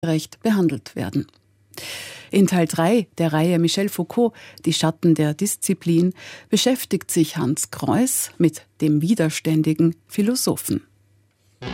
gerecht behandelt werden. In Teil 3 der Reihe Michel Foucault, Die Schatten der Disziplin, beschäftigt sich Hans Kreuß mit dem widerständigen Philosophen.